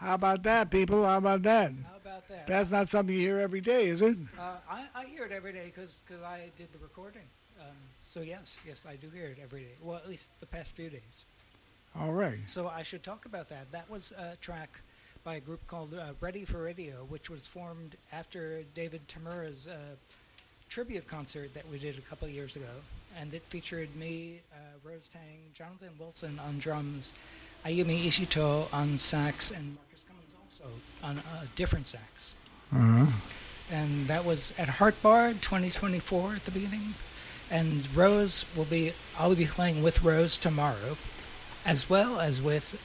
How about that, people? How about that? How about that? That's not something you hear every day, is it? I hear it every day because I did the recording. So yes, I do hear it every day. Well, at least the past few days. All right. So I should talk about that. That was a track by a group called Ready for Radio, which was formed after David Tamura's tribute concert that we did a couple of years ago. And it featured me, Rose Tang, Jonathan Wilson on drums, Ayumi Ishito on sax, and Marcus Cummins also on different sax. Uh-huh. And that was at Heart Bar 2024 at the beginning. And I'll be playing with Rose tomorrow, as well as with